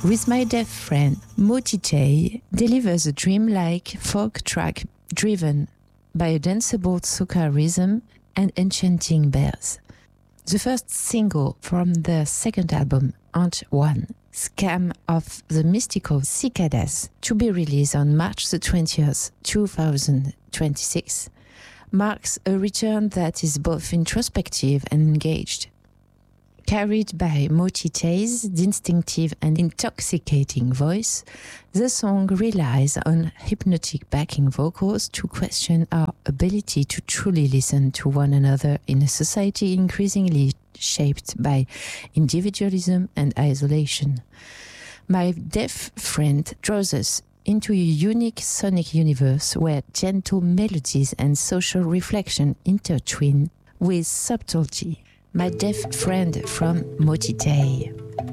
With My Deaf Friend, Motite delivers a dreamlike folk track driven by a danceable soca rhythm and enchanting bells. The first single from their second album, Ant One, Scam of the Mystical Cicadas, to be released on March the 20th, 2026, marks a return that is both introspective and engaged. Carried by Motite's distinctive and intoxicating voice, the song relies on hypnotic backing vocals to question our ability to truly listen to one another in a society increasingly shaped by individualism and isolation. My Deaf Friend draws us into a unique sonic universe where gentle melodies and social reflection intertwine with subtlety. My Deaf Friend from Motite.